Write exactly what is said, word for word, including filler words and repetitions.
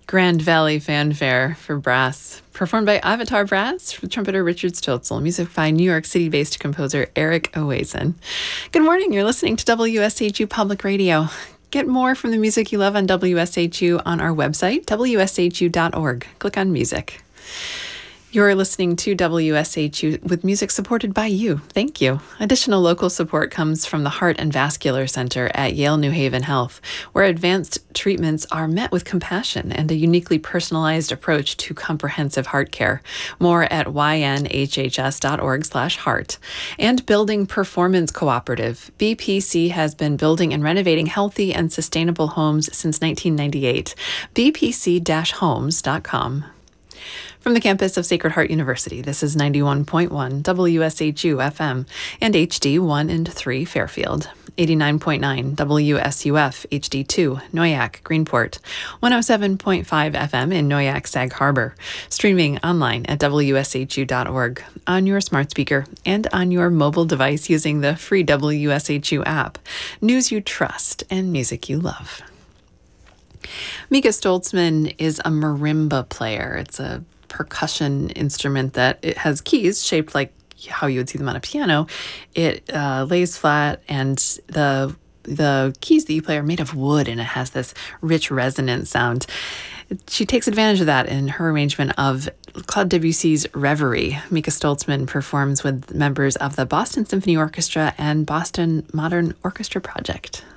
Grand Valley Fanfare for brass, performed by Avatar Brass with trumpeter Richard Stotzel, music by New York City-based composer Eric Oazen. Good morning, you're listening to W S H U Public Radio. Get more from the music you love on W S H U on our website, W S H U dot org. Click on music. You're listening to W S H U with music supported by you. Thank you. Additional local support comes from the Heart and Vascular Center at Yale New Haven Health, where advanced treatments are met with compassion and a uniquely personalized approach to comprehensive heart care. More at Y N H H S dot org slash heart. And Building Performance Cooperative. B P C has been building and renovating healthy and sustainable homes since nineteen ninety-eight. B P C dash homes dot com. From the campus of Sacred Heart University, this is ninety-one point one W S H U F M and H D one and three Fairfield, eighty-nine point nine W S U F H D two Noyac Greenport, one oh seven point five F M in Noyac Sag Harbor, streaming online at W S H U dot org, on your smart speaker and on your mobile device using the free W S H U app. News you trust and music you love. Mika Stoltzman is a marimba player. It's a percussion instrument that it has keys shaped like how you would see them on a piano. It uh, lays flat, and the the keys that you play are made of wood, and it has this rich resonant sound. She takes advantage of that in her arrangement of Claude Debussy's Reverie. Mika Stoltzman performs with members of the Boston Symphony Orchestra and Boston Modern Orchestra Project.